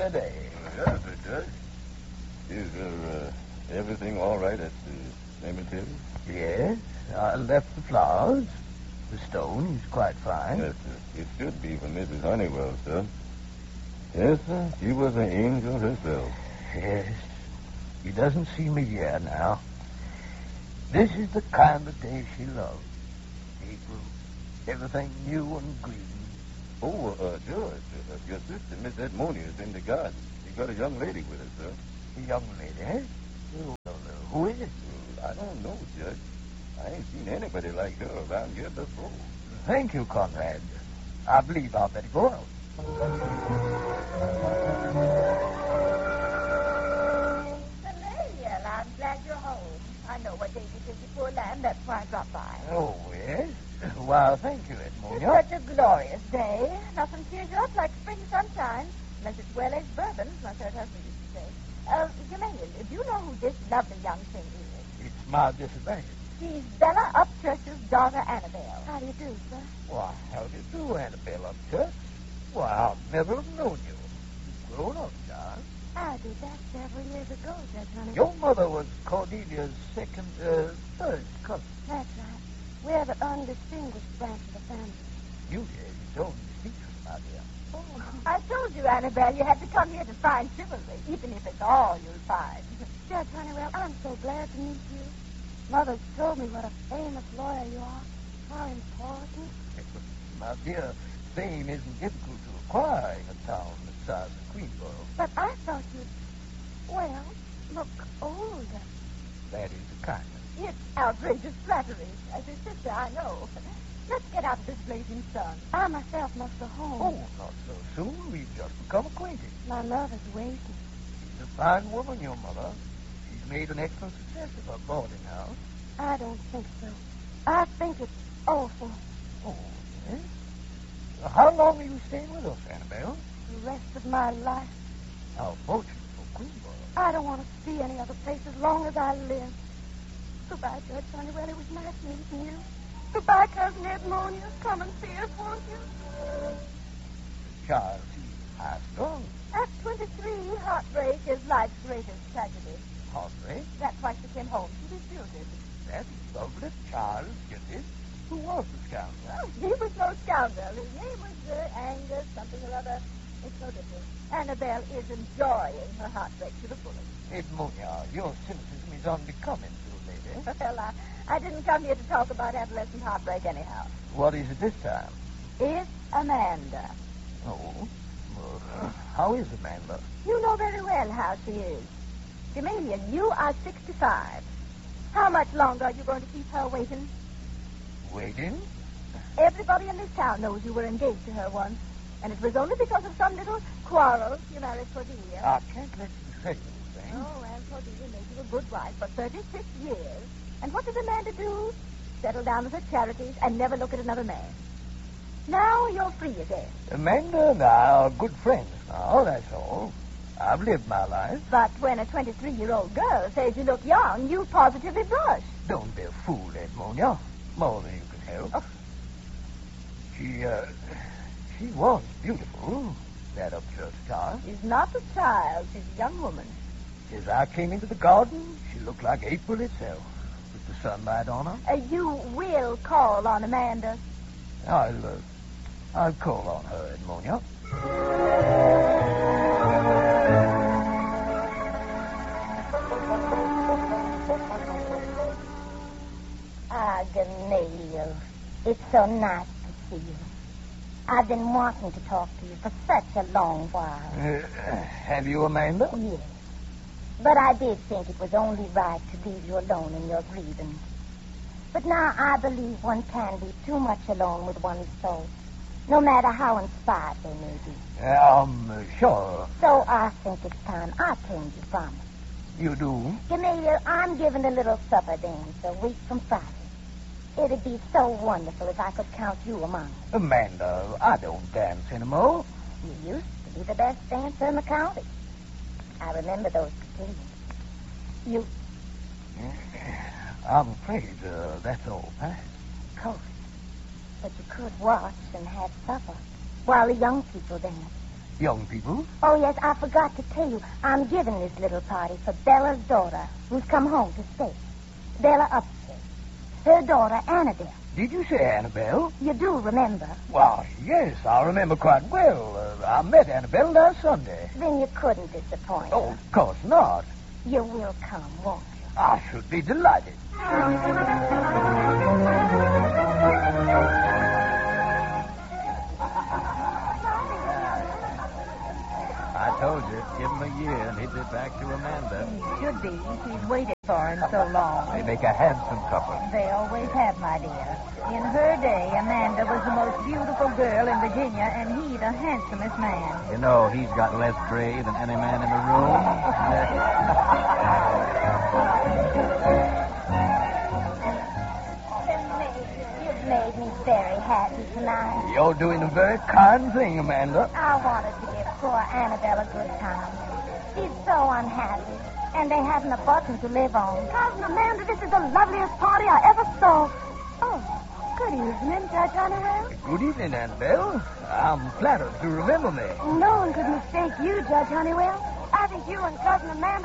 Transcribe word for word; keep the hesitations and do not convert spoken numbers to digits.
a day. Yes, it does. Is uh, everything all right at the cemetery? Yes, I left the flowers. The stone is quite fine. Yes, sir. It should be for Missus Honeywell, sir. Yes, sir. She was an angel herself. Yes. He doesn't see me here now. This is the kind of day she loves. April, everything new and green. Oh, uh, George, uh, your sister, Miss Edmonia, is in the garden. She got a young lady with her, sir. A young lady, eh? Well, uh, who is it? Well, I don't know, Judge. I ain't seen anybody like her around here before. Thank you, Conrad. I believe I'll better go out. Amelia, I'm glad you're home. I know what day it is, you poor lamb. That's why I dropped by. Oh, yes? Well, thank you, It's Edmonia. such a glorious day. Nothing cheers you up like spring sunshine, unless it's well-aged bourbon, as my third husband used to say. Uh, Amelia, do you know who this lovely young thing is? It's my disadvantage. She's Bella Upchurch's daughter, Annabelle. How do you do, sir? Why, how do you do, Annabelle Upchurch? Why, I'll never have known you. You've grown up, child. I did that several years ago, Judge Honey. Your mother was Cordelia's second, uh, third cousin. That's right. We're the undistinguished branch of the family. You did. You told me secret, my dear. Oh, I told you, Annabelle, you had to come here to find chivalry, even if it's all you'll find. Judge Honeywell, I'm so glad to meet you. Mother's told me what a famous lawyer you are. How important. My dear, fame isn't difficult to acquire in a town the size of Queensboro. But I thought you'd, well, look older. That is a kindness. It's outrageous flattery. As his sister, I know. Let's get out of this blazing sun. I myself must go home. Oh, not so soon. We've just become acquainted. My mother's waiting. She's a fine woman, your mother. She's made an excellent success of her boarding house. I don't think so. I think it's awful. Oh, yes? How long are you staying with us, Annabelle? The rest of my life. How fortunate for Queensboro. I don't want to see any other place as long as I live. Goodbye, Judge Honeywell. It was nice meeting you. Goodbye, Cousin Edmonia. Come and see us, won't you? The child seems high strung. At twenty-three, heartbreak is life's greatest tragedy. Heartbreak. That's why she came home. She disputed. That's lovely. Charles Gillis. Who was the scoundrel? Oh, he was no scoundrel. His name was uh, Angus, something or other. It's no difference. Annabelle is enjoying her heartbreak to the fullest. Edmonia, your cynicism is unbecoming to a lady. Well, I, I didn't come here to talk about adolescent heartbreak anyhow. What is it this time? It's Amanda. Oh, well, uh, how is Amanda? You know very well how she is. Gamaliel, you are sixty-five. How much longer are you going to keep her waiting? Waiting? Everybody in this town knows you were engaged to her once. And it was only because of some little quarrel you married Cordelia. I can't let you say those things. Oh, well, Cordelia made you a good wife for thirty-six years. And what did Amanda do? Settle down with her charities and never look at another man. Now you're free again. Amanda and I are good friends now, that's all. I've lived my life. But when a twenty-three-year-old girl says you look young, you positively blush. Don't be a fool, Edmonia. More than you can help. Oh. She, uh, she was beautiful, that Upchurch child. She's not a child. She's a young woman. As I came into the garden, she looked like April itself, with the sunlight on her. Uh, you will call on Amanda. I'll, uh, I'll call on her, Edmonia. Ah, Gamaliel, it's so nice to see you. I've been wanting to talk to you for such a long while. Uh, have you, Amanda? Yes. But I did think it was only right to leave you alone in your grievance. But now I believe one can be too much alone with one's thoughts, no matter how inspired they may be. Uh, I'm uh, sure. So I think it's time I turned you from it. You do? Gamaliel, I'm giving a little supper dance a week from Friday. It'd be so wonderful if I could count you among them. Amanda, I don't dance anymore. You used to be the best dancer in the county. I remember those casinos. You... I'm afraid uh, that's all past. Of course. But you could watch and have supper while the young people dance. young people. Oh, yes, I forgot to tell you. I'm giving this little party for Bella's daughter, who's come home to stay. Bella upstairs. Her daughter, Annabelle. Did you say Annabelle? You do remember. Well, yes, I remember quite well. Uh, I met Annabelle last Sunday. Then you couldn't disappoint her. Oh, of course not. You will come, won't you? I should be delighted. I told you, give him a year and he'd be back to Amanda. Should be. He's waited for him so long. They make a handsome couple. They always have, my dear. In her day, Amanda was the most beautiful girl in Virginia, and he the handsomest man. You know, he's got less gray than any man in the room. You've made me very happy tonight. You're doing a very kind thing, Amanda. I wanted to give poor Annabelle a good time. She's so unhappy, and they haven't a button to live on. Cousin Amanda, this is the loveliest party I ever saw. Oh, good evening, Judge Honeywell. Good evening, Annabelle. I'm flattered to remember me. No one could mistake you, Judge Honeywell. I think you and Cousin Amanda